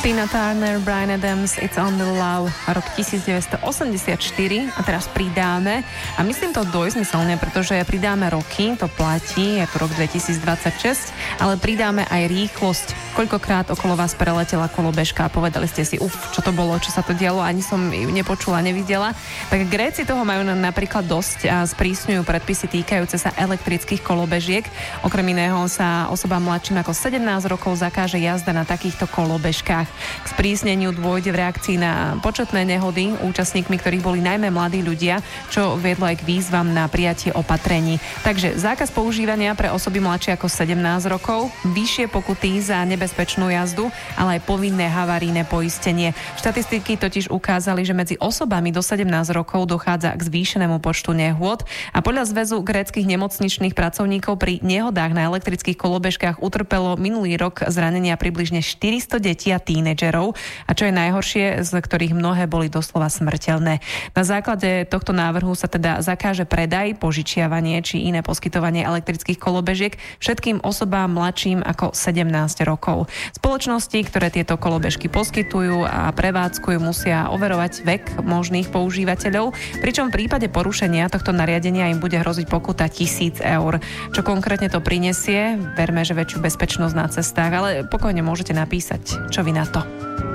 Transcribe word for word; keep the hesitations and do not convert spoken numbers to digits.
Tina Turner, Bryan Adams, It's Only Love, rok devätnásťstoosemdesiatštyri a teraz pridáme, a myslím to dvojzmyselne, pretože pridáme roky, to platí, je to rok dvetisícdvadsaťšesť, ale pridáme aj rýchlosť. Koľkokrát okolo vás preletela kolobežka a povedali ste si, uf, čo to bolo, čo sa to dialo, ani som ju nepočula, nevidela. Tak Gréci toho majú napríklad dosť a sprísňujú predpisy týkajúce sa elektrických kolobežiek. Okrem iného sa osobám mladším ako sedemnásť rokov zakáže jazda na takýchto kolobežkách. K sprísneniu dôjde v reakcii na početné nehody, účastníkmi ktorých boli najmä mladí ľudia, čo viedlo aj k výzvam na prijatie opatrení. Takže zákaz používania pre osoby mladšie ako sedemnásť rokov, vyššie pokuty za nebezpečnú jazdu, ale aj povinné havarijné poistenie. Štatistiky totiž ukázali, že medzi osobami do sedemnásť rokov dochádza k zvýšenému počtu nehôd a podľa Zväzu gréckych nemocničných pracovníkov pri nehodách na elektrických kolobežkách utrpelo minulý rok zranenia približne štyristo detí a tínedžerov, a čo je najhoršie, z ktorých mnohé boli doslova smrteľné. Na základe tohto návrhu sa teda zakáže predaj, požičiavanie či iné poskytovanie elektrických kolobežiek všetkým osobám mladším ako sedemnásť rokov. Spoločnosti, ktoré tieto kolobežky poskytujú a prevádzkujú, musia overovať vek možných používateľov, pričom v prípade porušenia tohto nariadenia im bude hroziť pokuta tisíc eur. Čo konkrétne to prinesie? Verme, že väčšiu bezpečnosť na cestách, ale pokojne môžete napísať, čo vy na to.